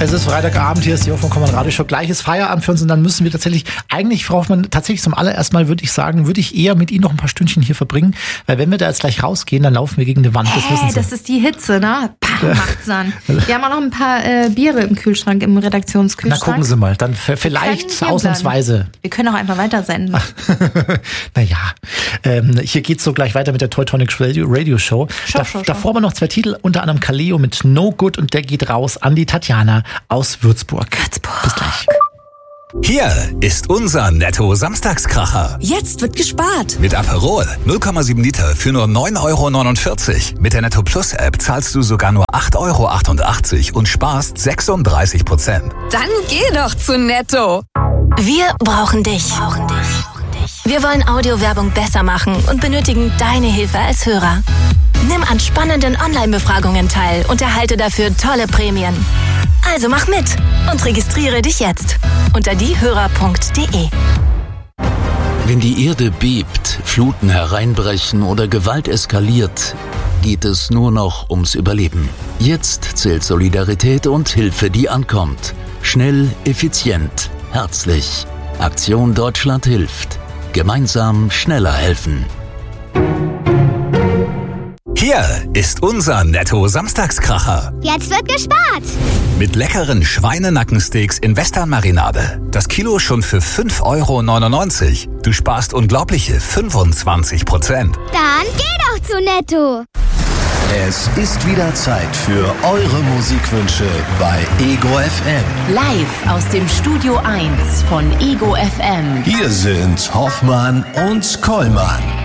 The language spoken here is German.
Es ist Freitagabend, hier ist die Hoffnung Radio Show. Gleich ist Feierabend für uns und dann müssen wir tatsächlich, Frau Hoffmann, zum allerersten Mal würde ich eher mit Ihnen noch ein paar Stündchen hier verbringen, weil wenn wir da jetzt gleich rausgehen, dann laufen wir gegen eine Wand. Das wissen Sie. Das ist die Hitze, ne? Macht's an. Wir haben auch noch ein paar Biere im Kühlschrank, im Redaktionskühlschrank. Na, gucken Sie mal, dann vielleicht ausnahmsweise. Wir können auch einfach weitersenden. Naja, hier geht's so gleich weiter mit der Teutonic Radio Show. Davor aber noch 2 Titel, unter anderem Kaleo mit No Good und der geht raus an die Tatjana aus Würzburg. Bis gleich. Hier ist unser Netto-Samstagskracher. Jetzt wird gespart. Mit Aperol 0,7 Liter für nur 9,49 €. Mit der Netto Plus App zahlst du sogar nur 8,88 € und sparst 36%. Dann geh doch zu Netto. Wir brauchen dich. Wir wollen Audiowerbung besser machen und benötigen deine Hilfe als Hörer. Nimm an spannenden Online-Befragungen teil und erhalte dafür tolle Prämien. Also mach mit und registriere dich jetzt unter diehörer.de. Wenn die Erde bebt, Fluten hereinbrechen oder Gewalt eskaliert, geht es nur noch ums Überleben. Jetzt zählt Solidarität und Hilfe, die ankommt. Schnell, effizient, herzlich. Aktion Deutschland hilft. Gemeinsam schneller helfen. Hier ist unser Netto-Samstagskracher. Jetzt wird gespart. Mit leckeren Schweinenackensteaks in Western-Marinade. Das Kilo schon für 5,99 €. Du sparst unglaubliche 25%. Dann geh doch zu Netto. Es ist wieder Zeit für eure Musikwünsche bei Ego FM. Live aus dem Studio 1 von Ego FM. Hier sind Hoffmann und Kollmann.